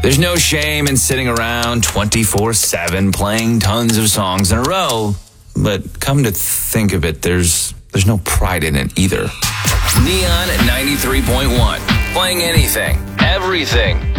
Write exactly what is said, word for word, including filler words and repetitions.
There's no shame in sitting around twenty-four seven playing tons of songs in a row, but come to think of it, there's there's no pride in it either. Neon at ninety-three point one, playing anything, everything.